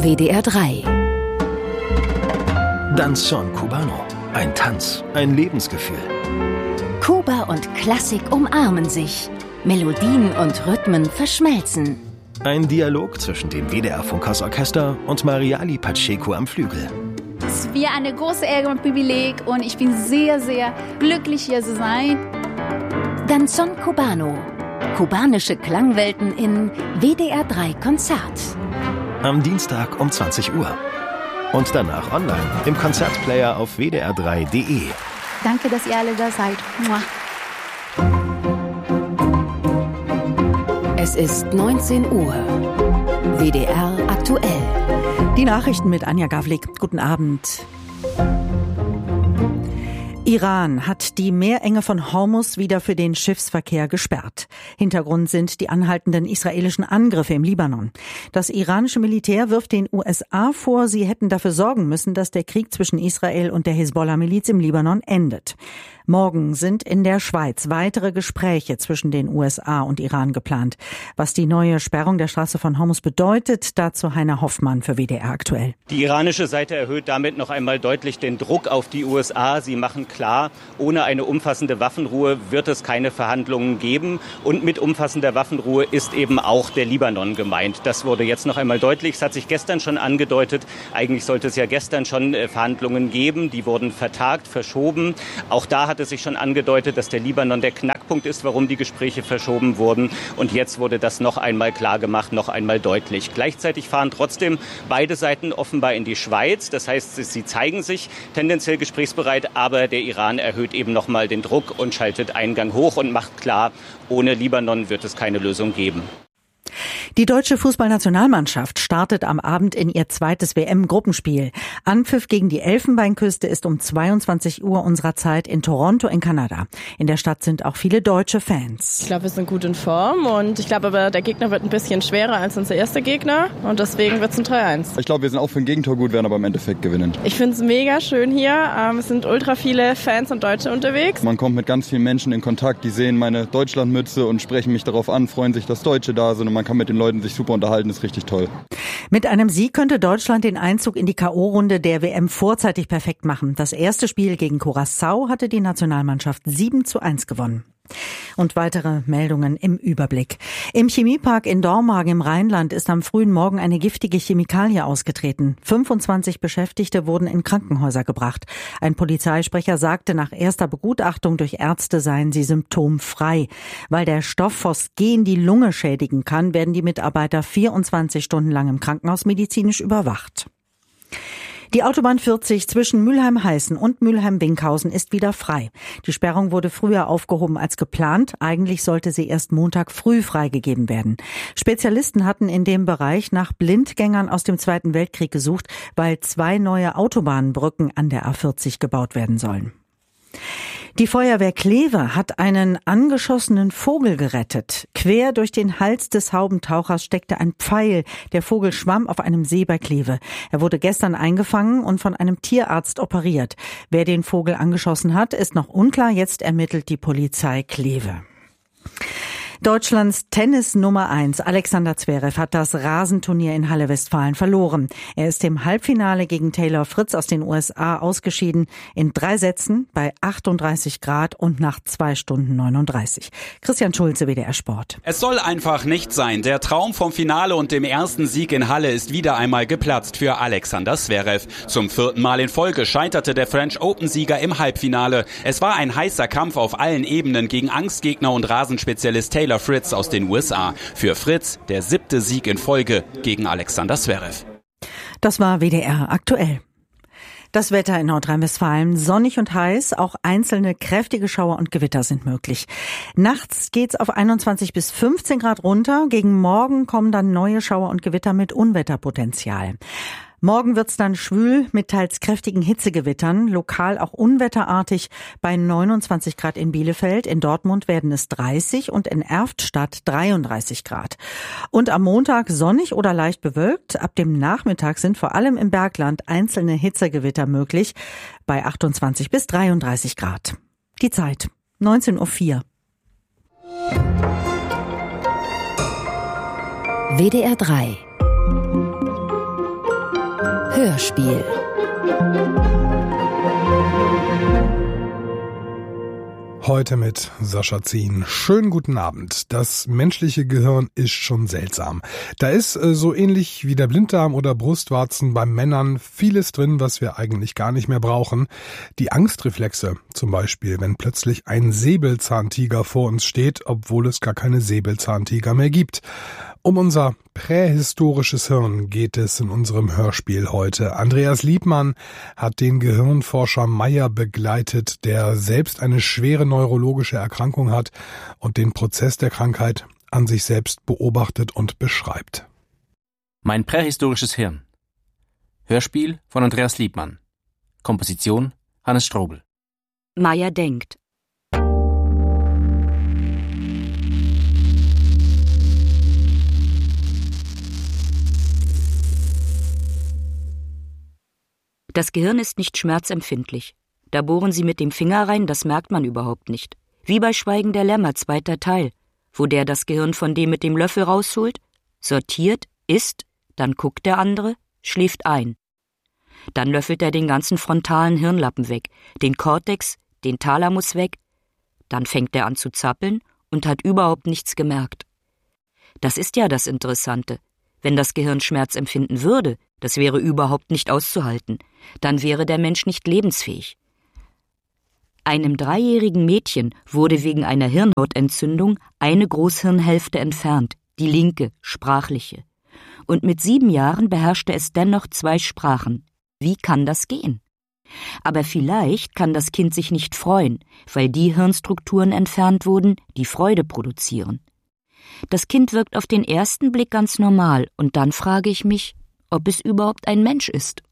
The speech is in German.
WDR 3. Danzón Cubano. Ein Tanz, ein Lebensgefühl. Kuba und Klassik umarmen sich. Melodien und Rhythmen verschmelzen. Ein Dialog zwischen dem WDR Funkhausorchester und Mariali Pacheco am Flügel. Es ist wie eine große Ehre und Privileg und ich bin sehr, sehr glücklich, hier zu sein. Danzón Cubano. Kubanische Klangwelten in WDR 3 Konzert. Am Dienstag um 20 Uhr. Und danach online im Konzertplayer auf wdr3.de. Danke, dass ihr alle da seid. Mua. Es ist 19 Uhr. WDR aktuell. Die Nachrichten mit Anja Gavlik. Guten Abend. Iran hat die Meerenge von Hormuz wieder für den Schiffsverkehr gesperrt. Hintergrund sind die anhaltenden israelischen Angriffe im Libanon. Das iranische Militär wirft den USA vor, sie hätten dafür sorgen müssen, dass der Krieg zwischen Israel und der Hisbollah-Miliz im Libanon endet. Morgen sind in der Schweiz weitere Gespräche zwischen den USA und Iran geplant. Was die neue Sperrung der Straße von Hormuz bedeutet, dazu Heiner Hoffmann für WDR aktuell. Die iranische Seite erhöht damit noch einmal deutlich den Druck auf die USA. Sie machen klar, ohne eine umfassende Waffenruhe wird es keine Verhandlungen geben. Und mit umfassender Waffenruhe ist eben auch der Libanon gemeint. Das wurde jetzt noch einmal deutlich. Es hat sich gestern schon angedeutet. Eigentlich sollte es ja gestern schon Verhandlungen geben. Die wurden vertagt, verschoben. Auch da hat es sich schon angedeutet, dass der Libanon der Knackpunkt ist, warum die Gespräche verschoben wurden. Und jetzt wurde das noch einmal klar gemacht, noch einmal deutlich. Gleichzeitig fahren trotzdem beide Seiten offenbar in die Schweiz. Das heißt, sie zeigen sich tendenziell gesprächsbereit, aber der Iran erhöht eben noch mal den Druck und schaltet Eingang hoch und macht klar, ohne Libanon wird es keine Lösung geben. Die deutsche Fußballnationalmannschaft startet am Abend in ihr zweites WM-Gruppenspiel. Anpfiff gegen die Elfenbeinküste ist um 22 Uhr unserer Zeit in Toronto in Kanada. In der Stadt sind auch viele deutsche Fans. Ich glaube, wir sind gut in Form und ich glaube aber, der Gegner wird ein bisschen schwerer als unser erster Gegner und deswegen wird es ein 3-1. Ich glaube, wir sind auch für ein Gegentor gut, werden aber im Endeffekt gewinnen. Ich finde es mega schön hier. Es sind ultra viele Fans und Deutsche unterwegs. Man kommt mit ganz vielen Menschen in Kontakt, die sehen meine Deutschlandmütze und sprechen mich darauf an, freuen sich, dass Deutsche da sind und man kann mit den Leuten sich super unterhalten, ist richtig toll. Mit einem Sieg könnte Deutschland den Einzug in die K.O.-Runde der WM vorzeitig perfekt machen. Das erste Spiel gegen Curaçao hatte die Nationalmannschaft 7:1 gewonnen. Und weitere Meldungen im Überblick. Im Chemiepark in Dormagen im Rheinland ist am frühen Morgen eine giftige Chemikalie ausgetreten. 25 Beschäftigte wurden in Krankenhäuser gebracht. Ein Polizeisprecher sagte, nach erster Begutachtung durch Ärzte seien sie symptomfrei. Weil der Stoff Phosgen die Lunge schädigen kann, werden die Mitarbeiter 24 Stunden lang im Krankenhaus medizinisch überwacht. Die Autobahn 40 zwischen Mülheim-Heißen und Mülheim-Winkhausen ist wieder frei. Die Sperrung wurde früher aufgehoben als geplant. Eigentlich sollte sie erst Montag früh freigegeben werden. Spezialisten hatten in dem Bereich nach Blindgängern aus dem Zweiten Weltkrieg gesucht, weil 2 neue Autobahnbrücken an der A40 gebaut werden sollen. Die Feuerwehr Kleve hat einen angeschossenen Vogel gerettet. Quer durch den Hals des Haubentauchers steckte ein Pfeil. Der Vogel schwamm auf einem See bei Kleve. Er wurde gestern eingefangen und von einem Tierarzt operiert. Wer den Vogel angeschossen hat, ist noch unklar. Jetzt ermittelt die Polizei Kleve. Deutschlands Tennis Nummer 1 Alexander Zverev hat das Rasenturnier in Halle Westfalen verloren. Er ist im Halbfinale gegen Taylor Fritz aus den USA ausgeschieden in 3 Sätzen bei 38 Grad und nach 2 Stunden 39. Christian Schulze, WDR Sport. Es soll einfach nicht sein. Der Traum vom Finale und dem ersten Sieg in Halle ist wieder einmal geplatzt für Alexander Zverev. Zum 4. Mal in Folge scheiterte der French Open-Sieger im Halbfinale. Es war ein heißer Kampf auf allen Ebenen gegen Angstgegner und Rasenspezialist Taylor Fritz aus den USA. Für Fritz der 7. Sieg in Folge gegen Alexander Zverev. Das war WDR aktuell. Das Wetter in Nordrhein-Westfalen sonnig und heiß, auch einzelne kräftige Schauer und Gewitter sind möglich. Nachts geht's auf 21 bis 15 Grad runter, gegen Morgen kommen dann neue Schauer und Gewitter mit Unwetterpotenzial. Morgen wird's dann schwül mit teils kräftigen Hitzegewittern, lokal auch unwetterartig bei 29 Grad in Bielefeld. In Dortmund werden es 30 und in Erftstadt 33 Grad. Und am Montag sonnig oder leicht bewölkt. Ab dem Nachmittag sind vor allem im Bergland einzelne Hitzegewitter möglich bei 28 bis 33 Grad. Die Zeit 19:04 Uhr. WDR 3 Hörspiel. Heute mit Sascha Zien. Schönen guten Abend. Das menschliche Gehirn ist schon seltsam. Da ist so ähnlich wie der Blinddarm oder Brustwarzen bei Männern vieles drin, was wir eigentlich gar nicht mehr brauchen. Die Angstreflexe zum Beispiel, wenn plötzlich ein Säbelzahntiger vor uns steht, obwohl es gar keine Säbelzahntiger mehr gibt. Um unser prähistorisches Hirn geht es in unserem Hörspiel heute. Andreas Liebmann hat den Gehirnforscher Meyer begleitet, der selbst eine schwere neurologische Erkrankung hat und den Prozess der Krankheit an sich selbst beobachtet und beschreibt. Mein prähistorisches Hirn. Hörspiel von Andreas Liebmann. Komposition Hannes Strobel. Meyer denkt. Das Gehirn ist nicht schmerzempfindlich. Da bohren Sie mit dem Finger rein, das merkt man überhaupt nicht. Wie bei Schweigen der Lämmer, 2. Teil, wo der das Gehirn von dem mit dem Löffel rausholt, sortiert, isst, dann guckt der andere, schläft ein. Dann löffelt er den ganzen frontalen Hirnlappen weg, den Kortex, den Thalamus weg, dann fängt er an zu zappeln und hat überhaupt nichts gemerkt. Das ist ja das Interessante. Wenn das Gehirn Schmerz empfinden würde, das wäre überhaupt nicht auszuhalten, dann wäre der Mensch nicht lebensfähig. Einem 3-jährigen Mädchen wurde wegen einer Hirnhautentzündung eine Großhirnhälfte entfernt, die linke, sprachliche. Und mit 7 Jahren beherrschte es dennoch 2 Sprachen. Wie kann das gehen? Aber vielleicht kann das Kind sich nicht freuen, weil die Hirnstrukturen entfernt wurden, die Freude produzieren. Das Kind wirkt auf den ersten Blick ganz normal, und dann frage ich mich, ob es überhaupt ein Mensch ist.